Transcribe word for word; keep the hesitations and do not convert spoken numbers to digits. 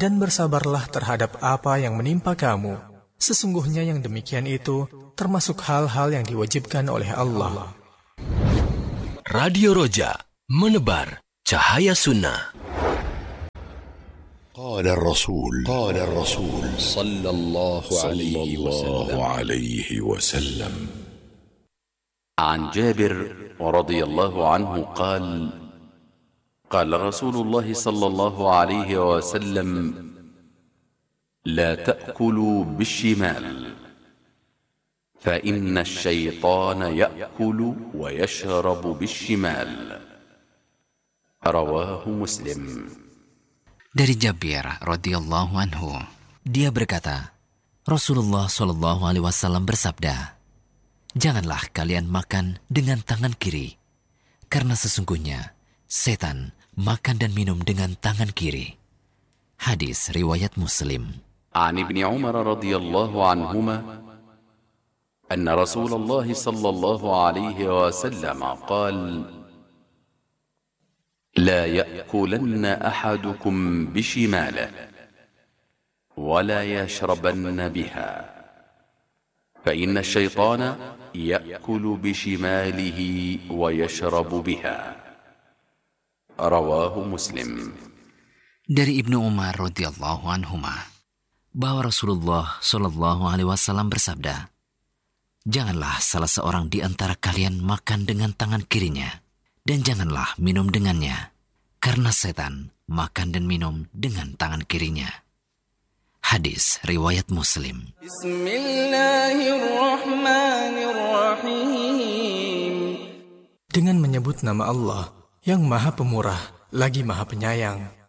dan bersabarlah terhadap apa yang menimpa kamu. Sesungguhnya yang demikian itu termasuk hal-hal yang diwajibkan oleh Allah. Radio Roja, menebar cahaya sunnah. قال الرسول قال الرسول صلى الله عليه وسلم عليه وسلم عن جابر رضي الله عنه قال قال رسول الله صلى الله عليه وسلم لا تأكلوا بالشمال فإن الشيطان يأكل ويشرب بالشمال رواه مسلم. Dari Jabir radhiyallahu anhu, dia berkata, Rasulullah shallallahu alaihi wasallam bersabda, janganlah kalian makan dengan tangan kiri, karena sesungguhnya setan makan dan minum dengan tangan kiri. Hadis riwayat Muslim. عن ابن عمر رضي الله عنهما أن رسول الله صلى الله عليه وسلم قال لا يأكلن أحدكم بشماله ولا يشربن بها فإن الشيطان يأكل بشماله ويشرب بها رواه مسلم. Dari Ibnu Umar radhiyallahu anhuma bahwa Rasulullah shallallahu alaihi wasallam bersabda, janganlah salah seorang di antara kalian makan dengan tangan kirinya, dan janganlah minum dengannya, karena setan makan dan minum dengan tangan kirinya. Hadis riwayat Muslim. Bismillahirrahmanirrahim. Dengan menyebut nama Allah yang Maha Pemurah lagi Maha Penyayang.